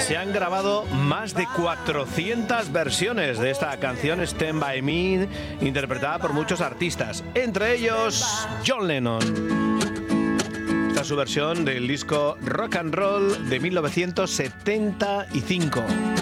Se han grabado más de 400 versiones de esta canción Stand By Me, interpretada por muchos artistas, entre ellos John Lennon. Esta es su versión del disco Rock and Roll de 1975.